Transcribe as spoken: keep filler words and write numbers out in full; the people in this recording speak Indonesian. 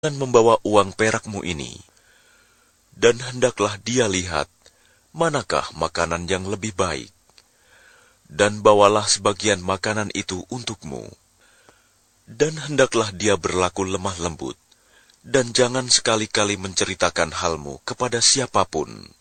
dan membawa uang perakmu ini, dan hendaklah dia lihat manakah makanan yang lebih baik, dan bawalah sebagian makanan itu untukmu. Dan hendaklah dia berlaku lemah lembut, dan jangan sekali-kali menceritakan halmu kepada siapapun.